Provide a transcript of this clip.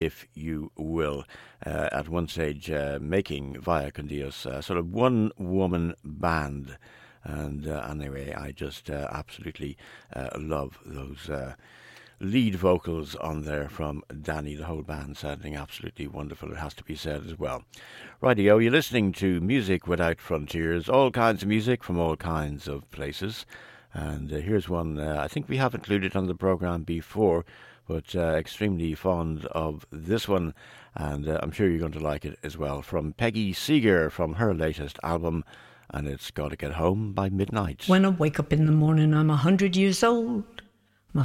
if you will. At one stage, making Via con Dios sort of one-woman band. And anyway, I just absolutely love those lead vocals on there from Danny. The whole band sounding absolutely wonderful, it has to be said as well. Rightio, you're listening to Music Without Frontiers, all kinds of music from all kinds of places. And here's one I think we have included on the programme before, but extremely fond of this one, and I'm sure you're going to like it as well, from Peggy Seeger from her latest album, and it's Gotta Get Home by Midnight. When I wake up in the morning, I'm 100 years old.